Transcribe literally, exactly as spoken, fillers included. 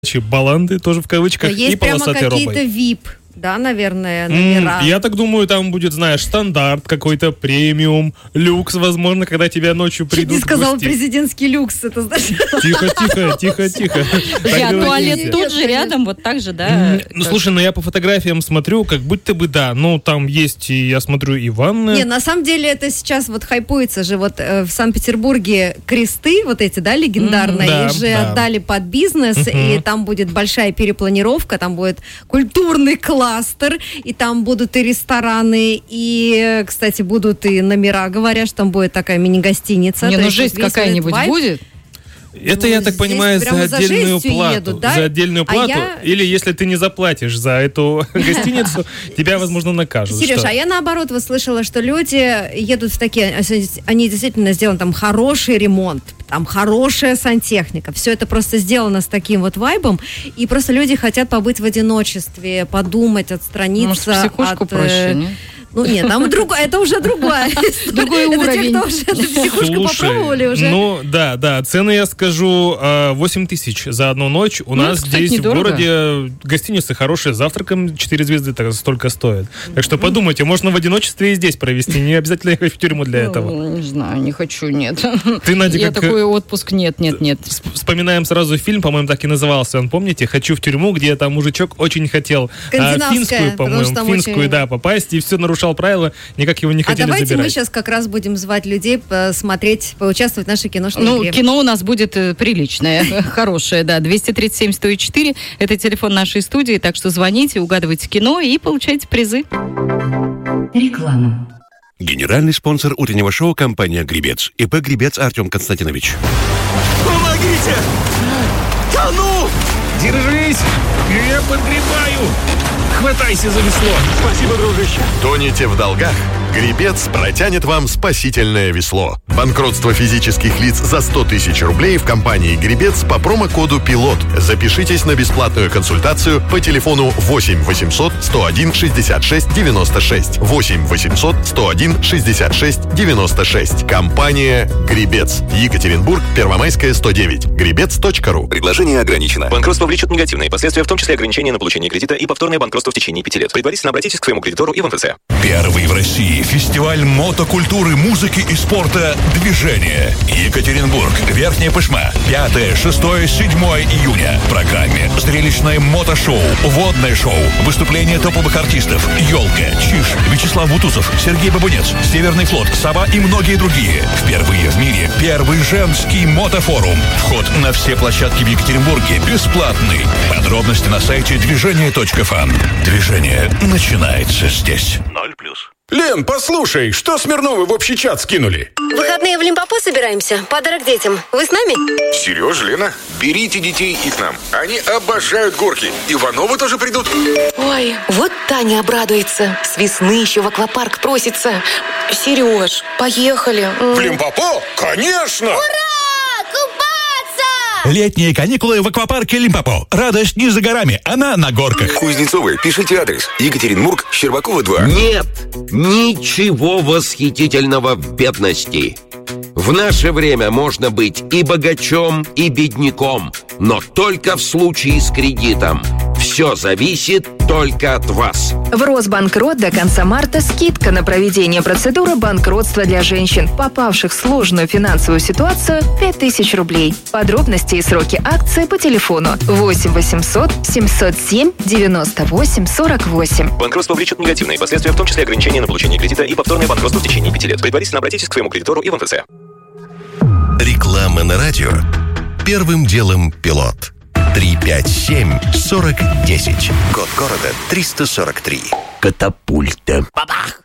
баланды, тоже в кавычках, есть и полосатый робот. Есть прямо какие-то ви ай пи, да, наверное, номера. Mm, я так думаю, там будет, знаешь, стандарт какой-то, премиум, люкс, возможно, когда тебя ночью придут Ты сказал гости. Президентский люкс, это значит... Тихо, тихо, тихо, тихо. Я туалет тут же рядом, вот так же, да? Ну, слушай, ну я по фотографиям смотрю, как будто бы да, ну там есть, и я смотрю, и ванны. Не, на самом деле это сейчас вот хайпуется же, вот э, в Санкт-Петербурге кресты вот эти, да, легендарные, Mm, да, их же да. отдали под бизнес, Мгм. и там будет большая перепланировка, там будет культурный кластер, и там будут и рестораны, и, кстати, будут и номера, говорят, что там будет такая мини-гостиница. Не, То ну есть жесть вот весь какая-нибудь этот вайб. будет? Это, Ну, я так здесь понимаю, за прямо за отдельную жестью плату. едут, да? За отдельную А плату. я- Или если ты не заплатишь за эту гостиницу, тебя, возможно, накажут. Сереж, Что? а я наоборот вот слышала, что люди едут в такие, они действительно сделаны там хороший ремонт, там хорошая сантехника, все это просто сделано с таким вот вайбом, и просто люди хотят побыть в одиночестве, подумать, отстраниться. Может, в психушку от, э, проще, не? Ну нет, там другое, это уже другое. Другой Это те, уровень. кто уже эту психушку Слушай, попробовали уже. ну да, да, цены я скажу э, восемь тысяч за одну ночь. У Ну, нас кстати, здесь недорого. в городе гостиницы хорошие, с завтраком четыре звезды так столько стоят. Так что подумайте, можно в одиночестве и здесь провести, не обязательно ехать в тюрьму для этого. Ну, не знаю, не хочу, нет. Ты, Надя, Я как- такой отпуск, нет, нет, нет. Сп- Вспоминаем сразу фильм, по-моему, так и назывался, он, помните, «Хочу в тюрьму», где там мужичок очень хотел а, Скандинавская, финскую, потому по-моему, что там финскую, очень- да, попасть, и все нарушал правила, никак его не А хотели давайте мы забирать. сейчас как раз будем звать людей посмотреть, поучаствовать в нашей киношной Ну, игре. кино у нас будет э, приличное, хорошее, да. двести тридцать семь сто четыре это телефон нашей студии, так что звоните, угадывайте кино и получайте призы. Реклама. Генеральный спонсор утреннего шоу — компания «Гребец». ИП «Гребец» Артем Константинович. Помогите! Тону! Держись! Я подгребаю! Хватайся за весло! Спасибо, дружище! Тонете в долгах? Гребец протянет вам спасительное весло. Банкротство физических лиц за сто тысяч рублей в компании «Гребец» по промокоду «Пилот». Запишитесь на бесплатную консультацию по телефону восемь восемьсот сто один шестьдесят шесть девяносто шесть. восемь восемьсот сто один шестьдесят шесть девяносто шесть. Компания «Гребец». Екатеринбург, Первомайская, сто девять. гребец точка ру. Предложение ограничено. Банкротство влечет негативные последствия, в том числе ограничение на получение кредита и повторное банкротство в течение пяти лет. Предварительно обратитесь к своему кредитору и в эн эф цэ. Первый в России фестиваль мотокультуры, музыки и спорта «Движение». Екатеринбург, Верхняя Пышма. пятое, шестое, седьмое июня. В программе зрелищное мотошоу, водное шоу, выступления топовых артистов «Елка», «Чиж», Вячеслав Бутусов, Сергей Бабунец, Северный флот, «Сова» и многие другие. Впервые в мире первый женский мотофорум. Вход на все площадки в Екатеринбурге бесплатный. Подробности на сайте движение точка фан. Движение начинается здесь. Ноль плюс. Лен, послушай, что Смирновы в общий чат скинули? В выходные в Лимпопо собираемся. Подарок детям. Вы с нами? Сереж, Лена, берите детей и к нам. Они обожают горки. Ивановы тоже придут. Ой, вот Таня обрадуется. С весны еще в аквапарк просится. Сереж, поехали. В Лимпопо? Конечно! Летние каникулы в аквапарке Лимпопо. Радость не за горами, она на горках. Кузнецовы, пишите адрес. Екатеринбург, Щербакова, два. Нет ничего восхитительного в бедности. В наше время можно быть и богачом, и бедняком, но только в случае с кредитом. Все зависит только от вас. В Росбанкрот до конца марта скидка на проведение процедуры банкротства для женщин, попавших в сложную финансовую ситуацию, пять тысяч рублей. Подробности и сроки акции по телефону восемь восемьсот семьсот семь девяносто восемь сорок восемь. Банкротство влечет негативные последствия, в том числе ограничение на получение кредита и повторное банкротство в течение пяти лет. Предварительно обратитесь к своему кредитору и в эн эф цэ. Реклама на радио. Первым делом «Пилот». три пять семь сорок десять. Код города триста сорок три. Катапульта. Бабах!